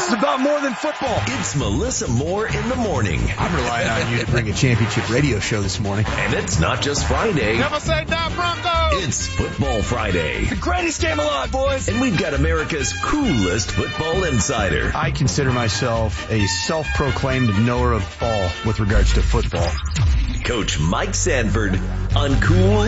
It's about more than football. It's Melissa Moore in the morning. I'm relying on you to bring a championship radio show this morning. And it's not just Friday. Never say die, Broncos! It's Football Friday. The greatest game alive, boys. And we've got America's coolest football insider. I consider myself a self-proclaimed knower of all with regards to football. Coach Mike Sanford on Cool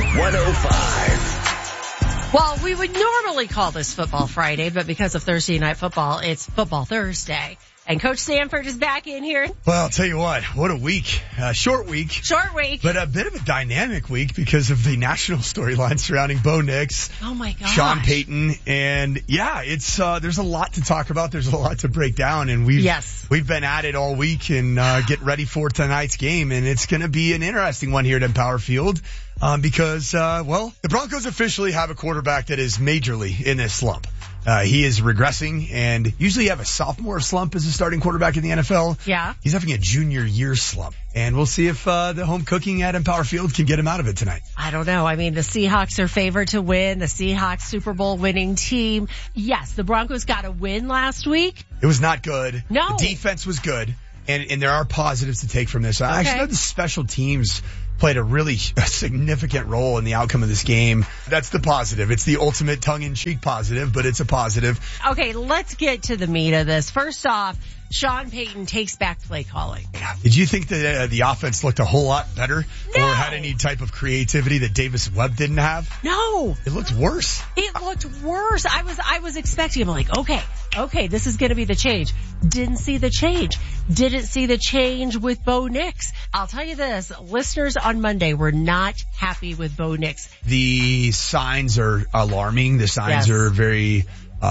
105. Well, we would normally call this Football Friday, but because of Thursday Night Football, it's Football Thursday. And Coach Sanford is back in here. Well, I'll tell you what a week. Short week. Short week. But a bit of a dynamic week because of the national storyline surrounding Bo Nix. Oh my gosh. Sean Payton. And yeah, it's, there's a lot to talk about. There's a lot to break down. And we've been at it all week and, getting ready for tonight's game. And it's going to be an interesting one here at Empower Field. Because the Broncos officially have a quarterback that is majorly in this slump. He is regressing, and usually you have a sophomore slump as a starting quarterback in the NFL. Yeah. He's having a junior year slump. And we'll see if the home cooking at Empower Field can get him out of it tonight. I don't know. I mean, the Seahawks are favored to win. The Seahawks Super Bowl winning team. Yes, the Broncos got a win last week. It was not good. No. The defense was good, and there are positives to take from this. Okay. I actually know the special teams played a really significant role in the outcome of this game. That's the positive. It's the ultimate tongue-in-cheek positive, but it's a positive. Okay, let's get to the meat of this. First off, Sean Payton takes back play calling. Did you think that the offense looked a whole lot better? No. Or had any type of creativity that Davis Webb didn't have? No. It looked worse. It looked worse. I was expecting, I'm like, okay, this is going to be the change. Didn't see the change. Didn't see the change with Bo Nix. I'll tell you this, listeners on Monday were not happy with Bo Nix. The signs are alarming. The signs are very,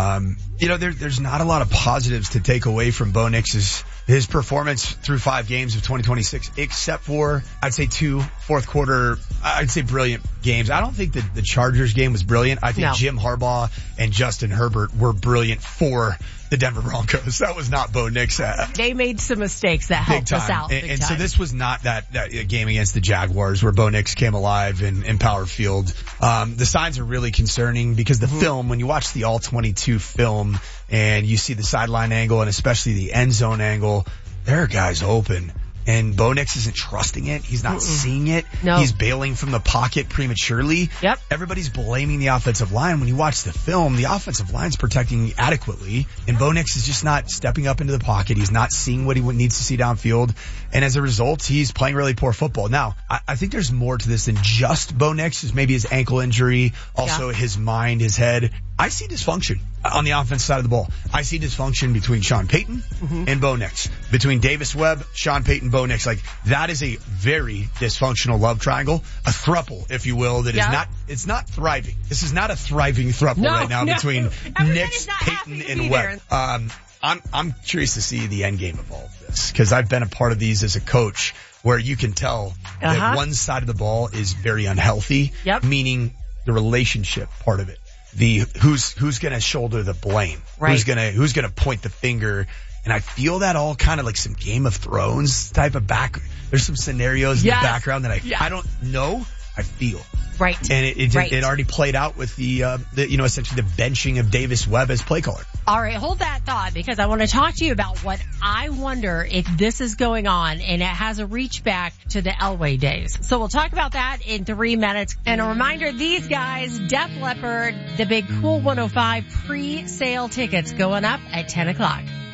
there's not a lot of positives to take away from Bo Nix's his performance through 5 games of 2026, except for, I'd say 2 fourth quarter, I'd say brilliant games. I don't think that the Chargers game was brilliant. I think Jim Harbaugh and Justin Herbert were brilliant for the Denver Broncos. That was not Bo Nix. They made some mistakes that helped us out. And so this was not that game against the Jaguars where Bo Nix came alive in Power Field. The signs are really concerning because the film, when you watch the all-22 film and you see the sideline angle and especially the end zone angle, there are guys open. And Bo Nix isn't trusting it. He's not seeing it. No. He's bailing from the pocket prematurely. Yep. Everybody's blaming the offensive line. When you watch the film, the offensive line's protecting adequately. And Bo Nix is just not stepping up into the pocket. He's not seeing what he needs to see downfield. And as a result, he's playing really poor football. Now, I think there's more to this than just Bo Nix. Maybe his ankle injury, also his mind, his head. I see dysfunction on the offensive side of the ball. I see dysfunction between Sean Payton and Bo Nix. Between Davis Webb, Sean Payton, Bo Nix. Like, that is a very dysfunctional love triangle. A thruple, if you will, that it's not thriving. This is not a thriving thruple right now between Nix, Payton, and Webb. I'm curious to see the end game of all of this because I've been a part of these as a coach where you can tell that one side of the ball is very unhealthy, meaning the relationship part of it. The who's going to shoulder the blame, who's going to point the finger. And I feel that all kind of like some Game of Thrones type of there's some scenarios in the background that I don't know, I feel. Right. And it already played out with the essentially the benching of Davis Webb as play caller. All right, hold that thought because I want to talk to you about what I wonder if this is going on and it has a reach back to the Elway days. So we'll talk about that in 3 minutes. And a reminder, these guys, Def Leppard, the big Cool 105 pre-sale tickets going up at 10 o'clock.